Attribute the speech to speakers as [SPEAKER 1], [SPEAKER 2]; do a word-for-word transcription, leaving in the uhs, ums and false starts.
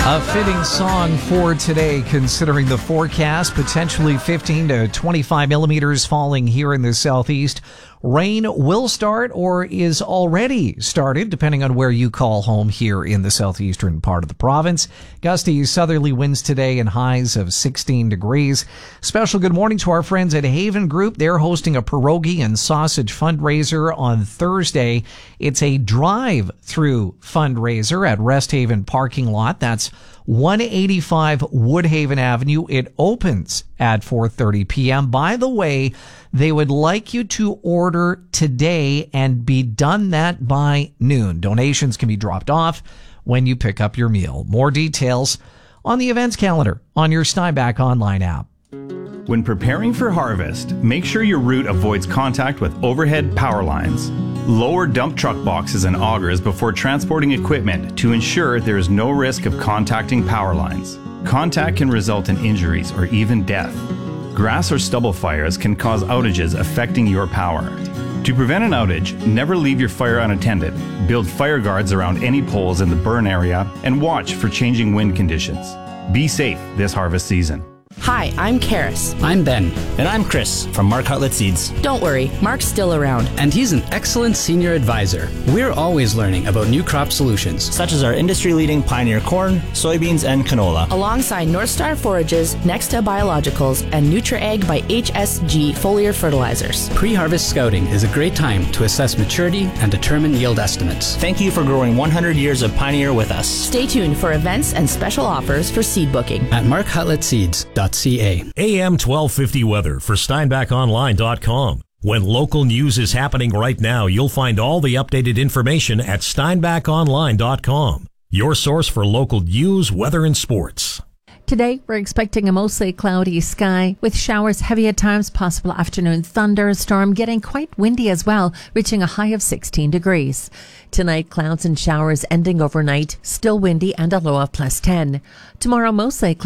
[SPEAKER 1] A fitting song for today, considering the forecast, potentially fifteen to twenty-five millimeters falling here in the southeast. Rain will start or is already started, depending on where you call home here in the southeastern part of the province. Gusty southerly winds today and highs of sixteen degrees. Special good morning to our friends at Haven Group. They're hosting a pierogi and sausage fundraiser on Thursday. It's a drive-through fundraiser at Rest Haven parking lot. That's one eighty-five Woodhaven Avenue. It opens at four thirty p.m. By the way, they would like you to order today and be done that by noon. Donations can be dropped off when you pick up your meal. More details on the events calendar on your Steinbach Online app.
[SPEAKER 2] When preparing for harvest, make sure your route avoids contact with overhead power lines. Lower dump truck boxes and augers before transporting equipment to ensure there is no risk of contacting power lines. Contact can result in injuries or even death. Grass or stubble fires can cause outages affecting your power. To prevent an outage, never leave your fire unattended. Build fire guards around any poles in the burn area and watch for changing wind conditions. Be safe this harvest season.
[SPEAKER 3] Hi, I'm Karis.
[SPEAKER 4] I'm Ben. And I'm Chris from Mark Cutlet Seeds.
[SPEAKER 3] Don't worry, Mark's still around.
[SPEAKER 4] And he's an excellent senior advisor. We're always learning about new crop solutions,
[SPEAKER 5] such as our industry-leading Pioneer corn, soybeans, and canola.
[SPEAKER 3] Alongside North Star Forages, Nexta Biologicals, and NutriAg by H S G foliar fertilizers.
[SPEAKER 4] Pre-harvest scouting is a great time to assess maturity and determine yield estimates.
[SPEAKER 5] Thank you for growing one hundred years of Pioneer with us.
[SPEAKER 3] Stay tuned for events and special offers for seed booking
[SPEAKER 4] at mark cutlet seeds dot c a.
[SPEAKER 6] A M twelve fifty weather for steinbach online dot com. When local news is happening right now, you'll find all the updated information at steinbach online dot com. Your source for local news, weather, and sports.
[SPEAKER 7] Today, we're expecting a mostly cloudy sky with showers, heavy at times, possible afternoon thunderstorm, getting quite windy as well, reaching a high of sixteen degrees. Tonight, clouds and showers ending overnight, still windy and a low of plus ten. Tomorrow, mostly cloudy.